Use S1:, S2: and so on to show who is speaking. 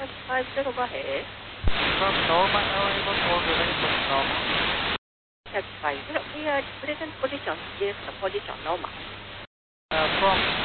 S1: Catch 5, go ahead.
S2: From normal arrival or related normal?
S1: Catch 5, we are present position, yes, position normal.
S2: From